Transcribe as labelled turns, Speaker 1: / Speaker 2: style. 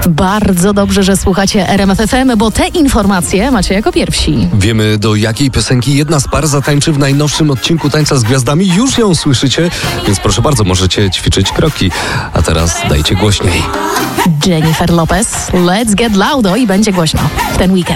Speaker 1: Bardzo dobrze, że słuchacie RMF FM, bo te informacje macie jako pierwsi.
Speaker 2: Wiemy, do jakiej piosenki jedna z par zatańczy w najnowszym odcinku Tańca z Gwiazdami. Już ją słyszycie, więc proszę bardzo, możecie ćwiczyć kroki. A teraz dajcie głośniej.
Speaker 1: Jennifer Lopez, Let's Get Loudo i będzie głośno w ten weekend.